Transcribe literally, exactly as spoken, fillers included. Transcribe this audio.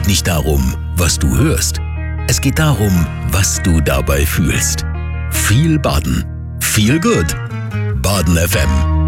nicht darum, was du hörst. Es geht darum, was du dabei fühlst. Viel Baden. Feel good. Baden F M.